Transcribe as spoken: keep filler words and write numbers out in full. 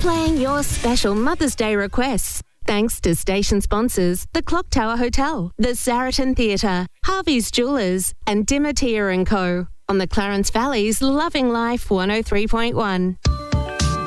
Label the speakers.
Speaker 1: playing your special Mother's Day requests. Thanks to station sponsors, the Clock Tower Hotel, the Saraton Theatre, Harvey's Jewellers and Dimmer Tia and Co. on the Clarence Valley's Loving Life one oh three point one.